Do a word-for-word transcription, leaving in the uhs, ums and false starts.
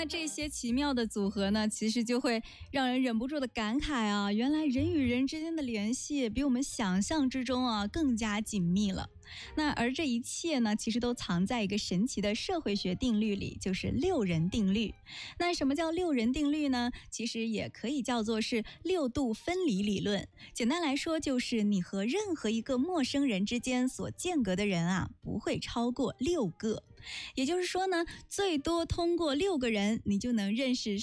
那这些奇妙的组合呢，其实就会让人忍不住的感慨啊，原来人与人之间的联系比我们想象之中啊更加紧密了。那而这一切呢，其实都藏在一个神奇的社会学定律里，就是六人定律。那什么叫六人定律呢？其实也可以叫做是六度分离理论。简单来说，就是你和任何一个陌生人之间所间隔的人啊，不会超过六个。也就是说呢，最多通过六个人，你就能认识